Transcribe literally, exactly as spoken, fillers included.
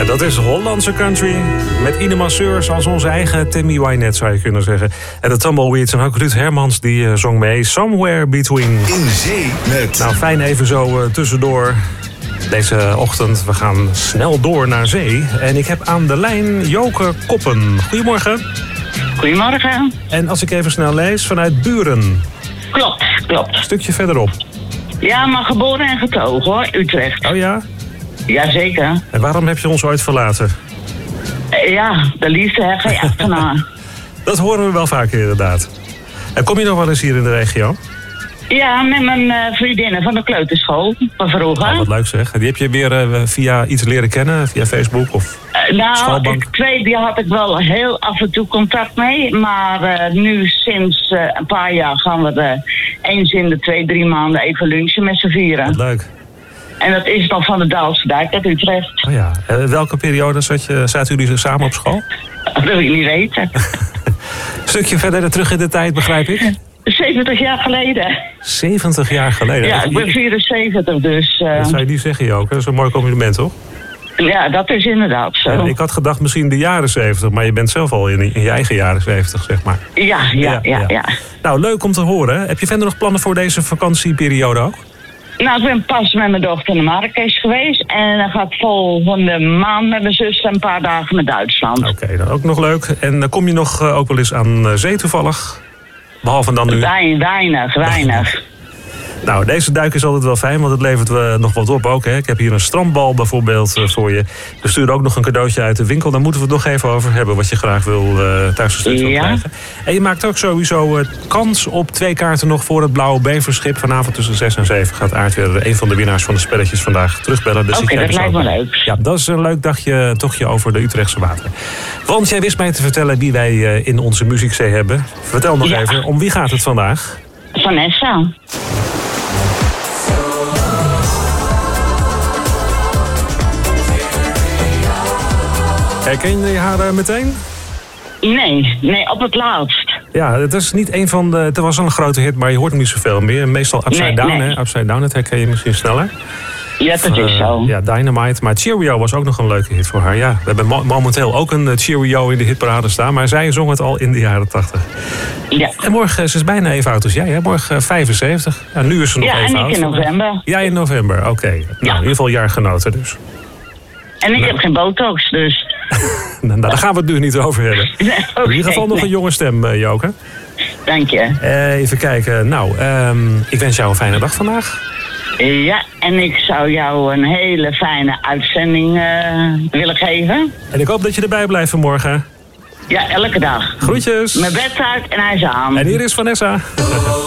Dat is Hollandse country met Ine Masseurs als onze eigen Tammy Wynette, zou je kunnen zeggen. En de Tumbleweeds en ook Ruud Hermans die uh, zong mee Somewhere Between. In zee met... Nou, fijn even zo uh, tussendoor deze ochtend. We gaan snel door naar zee. En ik heb aan de lijn Joke Koppen. Goedemorgen. Goedemorgen. En als ik even snel lees, vanuit Buren. Klopt, klopt. Een stukje verderop. Ja, maar geboren en getogen hoor, Utrecht. Oh ja? Jazeker. En waarom heb je ons ooit verlaten? Ja, de liefde heeft geen achterna. Dat horen we wel vaker inderdaad. En kom je nog wel eens hier in de regio? Ja, met mijn uh, vriendinnen van de kleuterschool van vroeger. Oh, wat leuk zeg. Die heb je weer uh, via iets leren kennen? Via Facebook of uh, nou, schoolbank? ik, twee, die had ik wel heel af en toe contact mee. Maar uh, nu sinds uh, een paar jaar gaan we er eens in de twee, drie maanden even lunchen met z'n vieren. Wat leuk. En dat is dan van de Daalse Dijk uit Utrecht. Oh ja. Uh, welke periode zat je, zaten jullie samen op school? Dat wil je niet weten. Een stukje verder terug in de tijd, begrijp ik? zeventig jaar geleden. zeventig jaar geleden? Ja, ik ben vierenzeventig, dus... Uh... Dat zou je niet zeggen, Joke. Dat is een mooi compliment, toch? Ja, dat is inderdaad zo. Ja, ik had gedacht misschien de jaren zeventig, maar je bent zelf al in, in je eigen jaren zeventig, zeg maar. Ja, ja, ja, ja, ja. Nou, leuk om te horen. Heb je verder nog plannen voor deze vakantieperiode ook? Nou, ik ben pas met mijn dochter naar Marrakesh geweest. En dan gaat volgende maand met mijn zus een paar dagen naar Duitsland. Oké, okay, dan ook nog leuk. En dan kom je nog uh, ook wel eens aan uh, zee toevallig? Behalve dan nu... Wein, weinig, weinig. Nou, deze duik is altijd wel fijn, want het levert we nog wat op ook. Hè. Ik heb hier een strandbal bijvoorbeeld uh, voor je. We sturen ook nog een cadeautje uit de winkel. Daar moeten we het nog even over hebben, wat je graag wil uh, thuis gestuurd wil krijgen. En je maakt ook sowieso uh, kans op twee kaarten nog voor het Blauwe Beverschip. Vanavond tussen zes en zeven gaat Aart weer een van de winnaars van de spelletjes vandaag terugbellen. Dus Oké, okay, dat lijkt me leuk. Ja, dat is een leuk dagje, tochtje over de Utrechtse wateren. Want jij wist mij te vertellen wie wij uh, in onze muziekzee hebben. Vertel nog ja. even, om wie gaat het vandaag? Vanessa. Herken je haar uh, meteen? Nee, nee, op het laatst. Ja, het is niet een van de... Het was al een grote hit, maar je hoort hem niet zoveel meer. Meestal Upside nee, Down, nee. hè? Upside Down, dat herken je misschien sneller. Ja, dat of, is zo. Uh, ja, Dynamite. Maar Cheerio was ook nog een leuke hit voor haar. Ja, we hebben mo- momenteel ook een uh, Cheerio in de hitparade staan. Maar zij zong het al in de jaren tachtig. Ja. En morgen, ze is bijna even oud als jij, hè? Morgen uh, vijfenzeventig. Ja, nu is ze nog ja, even oud. Ja, en ik in november. Ja, in november. Oké. Okay. Nou, ja. In ieder geval jaargenoten dus. En ik nou. heb geen botox, dus... nou, daar gaan we het nu niet over hebben. Nee, okay, in ieder geval nog nee. een jonge stem, uh, Joke. Dank je. Uh, even kijken. Nou, um, ik wens jou een fijne dag vandaag. Ja, en ik zou jou een hele fijne uitzending uh, willen geven. En ik hoop dat je erbij blijft vanmorgen. Ja, elke dag. Groetjes. Mijn bed uit en hij is aan. En hier is Vanessa.